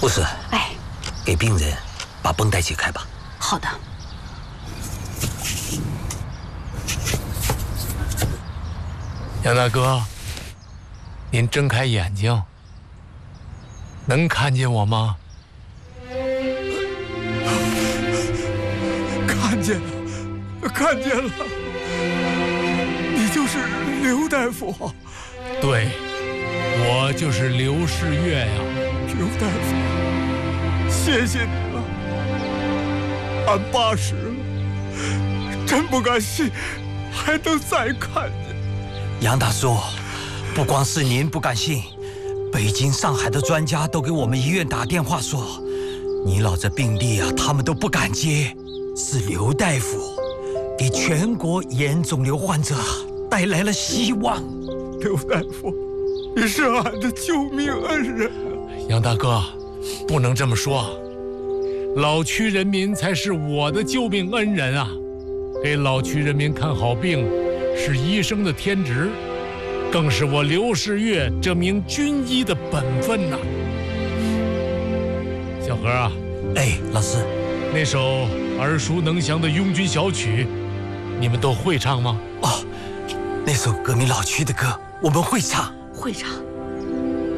护士， 哎， 给病人把绷带解开吧。 好的。 杨大哥，您睁开眼睛，能看见我吗？ 看见了，看见了，你就是刘大夫。 对，我就是刘世月呀。 刘大夫，谢谢你了。俺80了，真不敢信还能再看见。 杨大叔，不光是您不敢信，北京、上海的专家都给我们医院打电话说，你老这病例啊，他们都不敢接。是刘大夫给全国眼肿瘤患者带来了希望。 刘大夫，你是俺的救命恩人啊！ 杨大哥，不能这么说，老区人民才是我的救命恩人啊！给老区人民看好病是医生的天职，更是我刘世月这名军医的本分呐。小何啊， 哎，老师， 那首耳熟能详的《拥军小曲》，你们都会唱吗？ 哦，那首革命老区的歌我们会唱。 会唱。